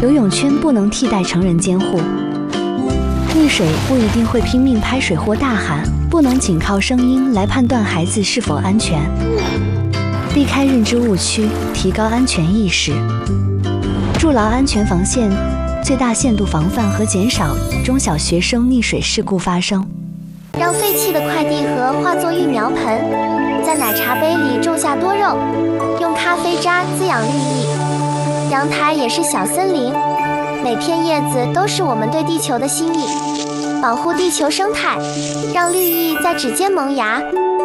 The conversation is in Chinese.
游泳圈不能替代成人监护。溺水不一定会拼命拍水或大喊，不能仅靠声音来判断孩子是否安全。避开认知误区，提高安全意识，筑牢安全防线，最大限度防范和减少中小学生溺水事故发生。 让废弃的快递盒化作育苗盆，在奶茶杯里种下多肉，用咖啡渣滋养绿意。阳台也是小森林，每片叶子都是我们对地球的心意。保护地球生态，让绿意在指尖萌芽。